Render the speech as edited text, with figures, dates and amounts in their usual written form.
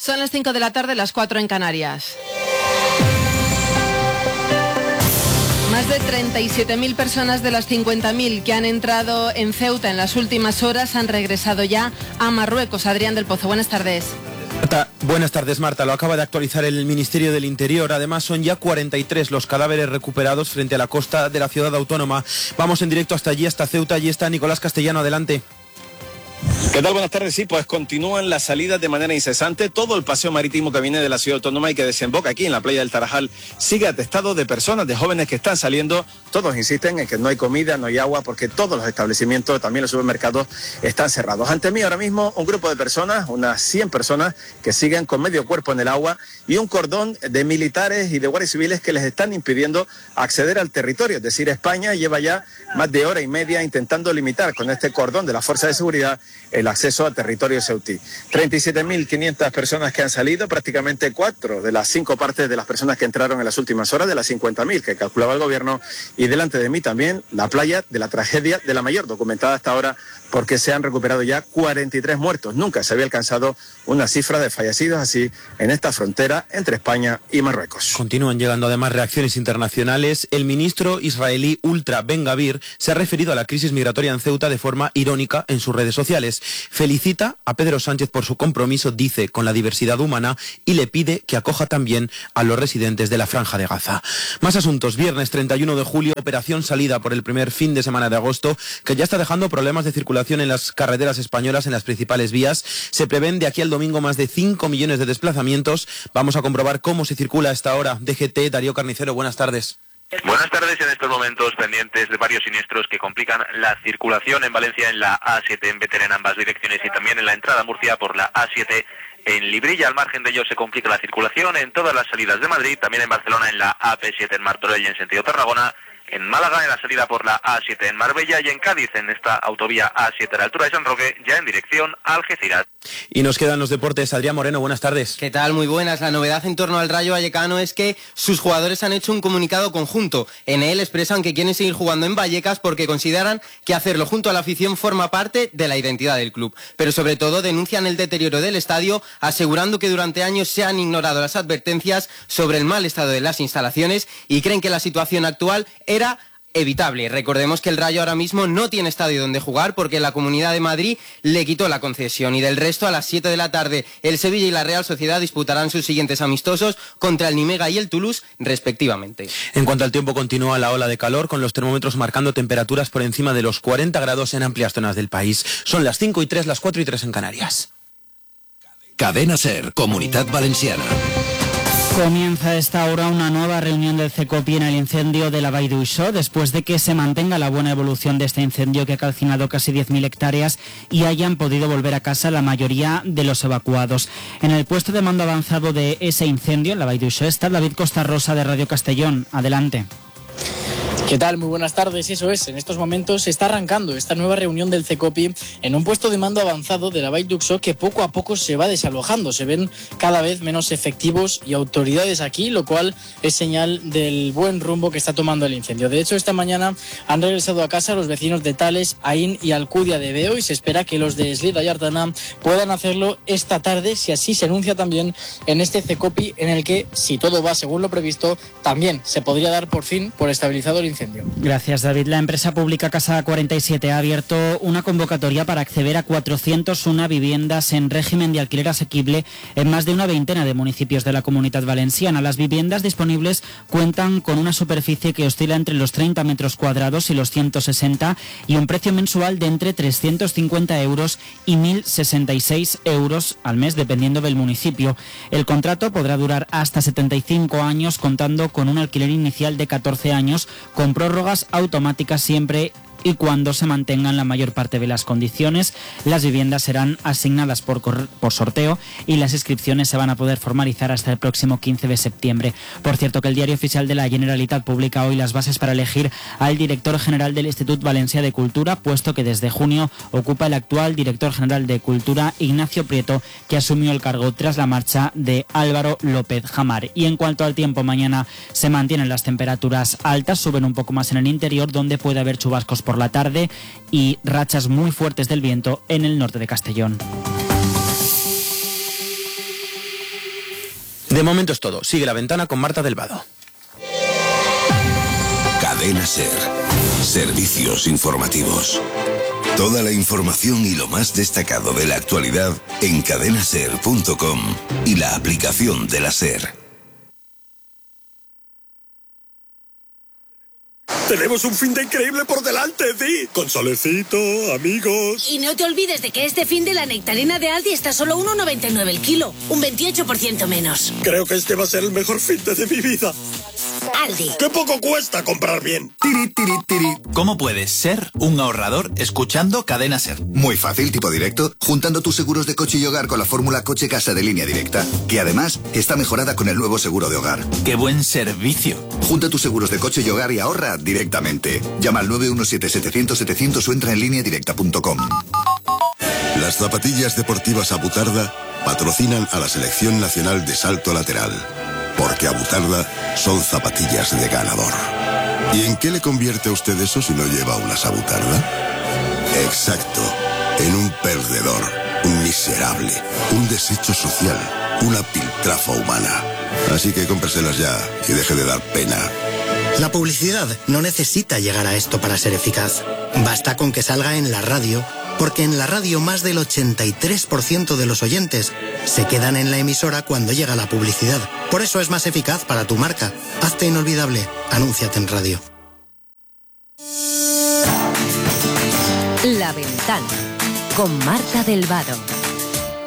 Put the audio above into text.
Son las 5 de la tarde, las 4 en Canarias. Más de 37.000 personas de las 50.000 que han entrado en Ceuta en las últimas horas han regresado ya a Marruecos. Adrián del Pozo, buenas tardes. Buenas tardes, Marta. Lo acaba de actualizar el Ministerio del Interior. Además, son ya 43 los cadáveres recuperados frente a la costa de la ciudad autónoma. Vamos en directo hasta allí, hasta Ceuta. Allí está Nicolás Castellano. Adelante. ¿Qué tal? Buenas tardes. Sí, pues continúan las salidas de manera incesante. Todo el paseo marítimo que viene de la ciudad autónoma y que desemboca aquí en la playa del Tarajal sigue atestado de personas, de jóvenes que están saliendo. Todos insisten en que no hay comida, no hay agua, porque todos los establecimientos, también los supermercados, están cerrados. Ante mí ahora mismo un grupo de personas, unas 100 personas, que siguen con medio cuerpo en el agua y un cordón de militares y de guardias civiles que les están impidiendo acceder al territorio. Es decir, España lleva ya más de hora y media intentando limitar con este cordón de la fuerza de seguridad el acceso al territorio ceutí. 37.500 personas que han salido, prácticamente 4 de las 5 partes de las personas que entraron en las últimas horas, de las 50.000 que calculaba el gobierno, y delante de mí también la playa de la tragedia de la mayor documentada hasta ahora, porque se han recuperado ya 43 muertos. Nunca se había alcanzado una cifra de fallecidos así en esta frontera entre España y Marruecos. Continúan llegando además reacciones internacionales. El ministro israelí Ultra Ben Gavir se ha referido a la crisis migratoria en Ceuta de forma irónica en sus redes sociales. Felicita a Pedro Sánchez por su compromiso, dice, con la diversidad humana y le pide que acoja también a los residentes de la Franja de Gaza. Más asuntos. Viernes 31 de julio, operación salida por el primer fin de semana de agosto, que ya está dejando problemas de circulación en las carreteras españolas, en las principales vías. Se prevén de aquí al domingo más de 5 millones de desplazamientos. Vamos a comprobar cómo se circula a esta hora. DGT, Darío Carnicero, buenas tardes. Buenas tardes. En estos momentos pendientes de varios siniestros que complican la circulación en Valencia, en la A7 en Bétera en ambas direcciones, y también en la entrada a Murcia por la A7 en Librilla. Al margen de ello se complica la circulación en todas las salidas de Madrid, también en Barcelona en la AP7 en Martorell y en sentido Tarragona, en Málaga en la salida por la A7 en Marbella y en Cádiz en esta autovía A7 a la altura de San Roque, ya en dirección a Algeciras. Y nos quedan los deportes. Adrián Moreno, buenas tardes. ¿Qué tal? Muy buenas. La novedad en torno al Rayo Vallecano es que sus jugadores han hecho un comunicado conjunto. En él expresan que quieren seguir jugando en Vallecas porque consideran que hacerlo junto a la afición forma parte de la identidad del club. Pero sobre todo denuncian el deterioro del estadio, asegurando que durante años se han ignorado las advertencias sobre el mal estado de las instalaciones y creen que la situación actual era evitable. Recordemos que el Rayo ahora mismo no tiene estadio donde jugar porque la Comunidad de Madrid le quitó la concesión, y del resto a las 7 de la tarde el Sevilla y la Real Sociedad disputarán sus siguientes amistosos contra el Nimega y el Toulouse respectivamente. En cuanto al tiempo, continúa la ola de calor con los termómetros marcando temperaturas por encima de los 40 grados en amplias zonas del país. Son las 5:03, las 4:03 en Canarias. Cadena SER, Comunidad Valenciana. Comienza a esta hora una nueva reunión del CECOPI en el incendio de la Vall d'Uixó, después de que se mantenga la buena evolución de este incendio que ha calcinado casi 10.000 hectáreas y hayan podido volver a casa la mayoría de los evacuados. En el puesto de mando avanzado de ese incendio en la Vall d'Uixó está David Costa Rosa de Radio Castellón. Adelante. ¿Qué tal? Muy buenas tardes. Eso es, en estos momentos se está arrancando esta nueva reunión del CECOPI en un puesto de mando avanzado de la Vall d'Uixó que poco a poco se va desalojando. Se ven cada vez menos efectivos y autoridades aquí, lo cual es señal del buen rumbo que está tomando el incendio. De hecho, esta mañana han regresado a casa los vecinos de Tales, Aín y Alcudia de Veo, y se espera que los de Eslida y Artana puedan hacerlo esta tarde, si así se anuncia también en este CECOPI, en el que, si todo va según lo previsto, también se podría dar por fin por estabilizado el incendio. Gracias, David. La empresa pública Casa 47 ha abierto una convocatoria para acceder a 401 viviendas en régimen de alquiler asequible en más de una veintena de municipios de la Comunidad Valenciana. Las viviendas disponibles cuentan con una superficie que oscila entre los 30 metros cuadrados y los 160 y un precio mensual de entre 350 euros y 1.066 euros al mes, dependiendo del municipio. El contrato podrá durar hasta 75 años, contando con un alquiler inicial de 14 años, con prórrogas automáticas siempre y cuando se mantengan la mayor parte de las condiciones. Las viviendas serán asignadas por sorteo y las inscripciones se van a poder formalizar hasta el próximo 15 de septiembre. Por cierto, que el Diario Oficial de la Generalitat publica hoy las bases para elegir al director general del Institut Valencià de Cultura, puesto que desde junio ocupa el actual director general de Cultura, Ignacio Prieto, que asumió el cargo tras la marcha de Álvaro López Jamar. Y en cuanto al tiempo, mañana se mantienen las temperaturas altas, suben un poco más en el interior, donde puede haber chubascos por la tarde y rachas muy fuertes del viento en el norte de Castellón. De momento es todo. Sigue La Ventana con Marta del Vado. Cadena SER. Servicios informativos. Toda la información y lo más destacado de la actualidad en cadenaser.com y la aplicación de la SER. Tenemos un fin de increíble por delante, Di. Con solecito, amigos. Y no te olvides de que este fin de la nectarina de Aldi está solo 1,99 el kilo. Un 28% menos. Creo que este va a ser el mejor fin de mi vida. Aldi. ¡Qué poco cuesta comprar bien! Tiri, tiri, tiri. ¿Cómo puedes ser un ahorrador escuchando Cadena SER? Muy fácil, tipo directo, juntando tus seguros de coche y hogar con la fórmula Coche-Casa de Línea Directa, que además está mejorada con el nuevo seguro de hogar. ¡Qué buen servicio! Junta tus seguros de coche y hogar y ahorra directamente. Llama al 917-700-700 o entra en lineadirecta.com. Las zapatillas deportivas Abutarda patrocinan a la Selección Nacional de Salto Lateral, porque Abutarda son zapatillas de ganador. ¿Y en qué le convierte a usted eso si no lleva unas Abutarda? Exacto, en un perdedor, un miserable, un desecho social, una piltrafa humana. Así que cómpreselas ya y deje de dar pena. La publicidad no necesita llegar a esto para ser eficaz. Basta con que salga en la radio, porque en la radio más del 83% de los oyentes se quedan en la emisora cuando llega la publicidad. Por eso es más eficaz para tu marca. Hazte inolvidable. Anúnciate en radio. La Ventana con Marta del Vado.